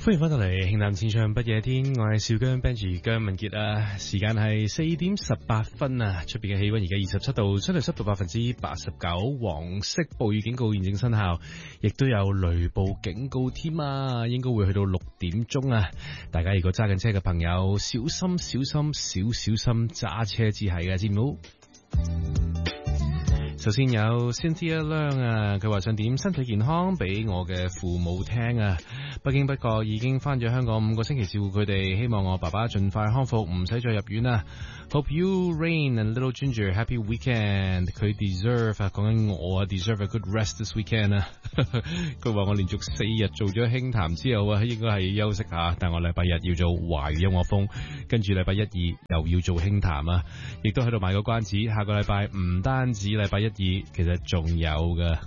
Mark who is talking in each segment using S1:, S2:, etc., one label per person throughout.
S1: 歡迎翻到嚟慶淡淺唱不夜天，我係少姜 Benji 姜文傑啊，時間係4:18啊，出邊嘅氣溫而家27度，相對濕度89%，黃色暴雨警告現正生效，亦都有雷暴警告添啊，應該會去到6點鐘啊，大家如果揸緊車嘅朋友，小心揸車至係嘅，知唔好？首先有 Cynthia Leung 啊，佢話想點身體健康俾我嘅父母聽啊，不經不覺已經翻咗香港5個星期照顧佢哋，希望我爸爸盡快康復，唔使再入院啊。Hope you, Rain and Little Ginger, happy weekend。佢 deserve 啊，講緊我啊 deserve a good rest this weekend 啊。佢話我連續4日做咗輕談之後啊，應該係休息下，但我禮拜日要做華語音樂風，跟住禮拜1、2又要做輕談啊，亦都喺度賣個關子，下個禮拜唔單止禮拜1、2，其實仲有噶。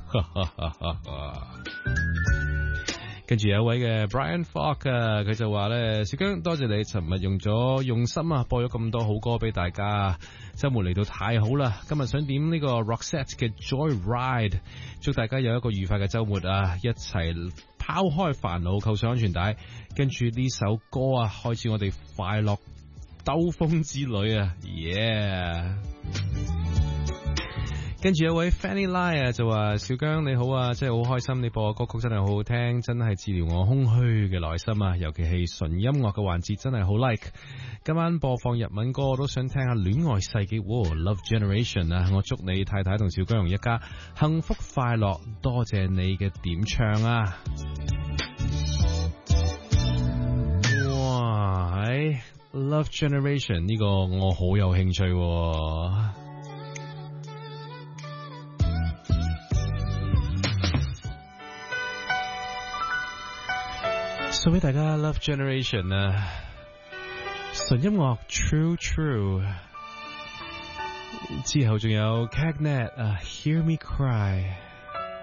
S1: 跟住有一位嘅 Brian Falk 啊，佢就話咧，小姜多謝你尋日用心啊，播咗咁多好歌俾大家，周末嚟到太好啦，今日想點呢個 Roxette 嘅 Joyride， 祝大家有一個愉快嘅周末啊，一齊拋開煩惱，扣上安全帶，跟住呢首歌啊，開始我哋快樂兜風之旅啊 ，yeah！跟住有位 Fanny Lai 啊，就話小姜你好啊，真係好開心，你播嘅歌曲真係好好聽，真係治療我空虛嘅內心啊，尤其係純音樂嘅環節真係好 like。今晚播放日文歌，我都想聽下戀愛世紀Love Generation 啊，我祝你太太同小姜蓉一家幸福快樂，多謝你嘅點唱啊。哇，Love Generation 呢個我好有興趣喎。送俾大家 Love Generation 啊，純音樂 True True， 之後仲有 Cagnet 啊 Hear Me Cry。